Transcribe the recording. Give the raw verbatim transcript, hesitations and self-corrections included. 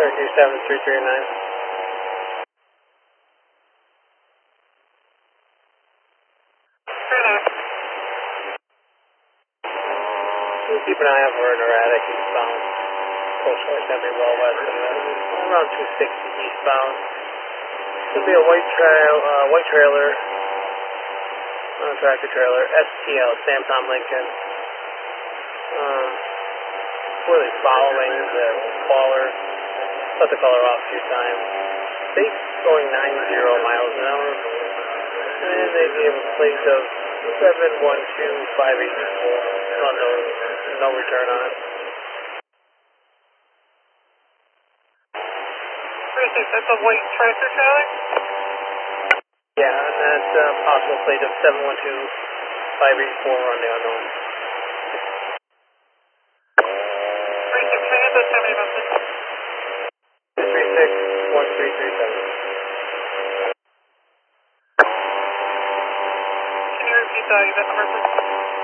Syracuse seven three three nine. Keep an eye out for an erratic eastbound. Coastwise Henry well west of that. Around two sixty eastbound. It's going to be a white trail, uh, white trailer, uh, tractor trailer, S T L, Sam Tom Lincoln. Um, really following the caller. Let the caller off a few times. State's going ninety miles an hour. And they gave a plate of seven one two five eight four. Unknown. No return on it. That's a white tractor trailer? Yeah, and that's a uh, possible plate of seven one two five eight four on the unknown. three six, can I get that Tommy message? two three six one three three seven. Can you repeat that, that number, please?